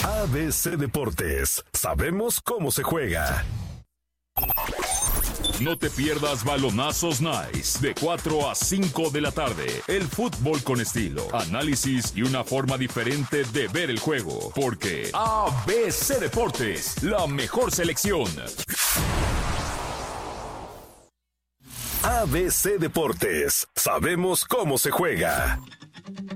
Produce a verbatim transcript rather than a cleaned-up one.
A B C Deportes, sabemos cómo se juega. No te pierdas Balonazos Nice, de cuatro a cinco de la tarde. El fútbol con estilo, análisis y una forma diferente de ver el juego. Porque A B C Deportes, la mejor selección. A B C Deportes, sabemos cómo se juega.